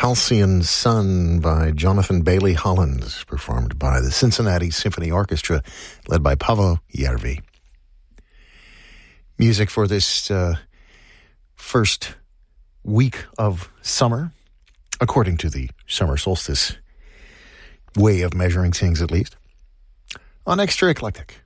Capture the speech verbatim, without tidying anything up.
Halcyon Sun by Jonathan Bailey Hollins, performed by the Cincinnati Symphony Orchestra, led by Paavo Järvi. Music for this uh, first week of summer, according to the summer solstice way of measuring things at least, on Extra Eclectic.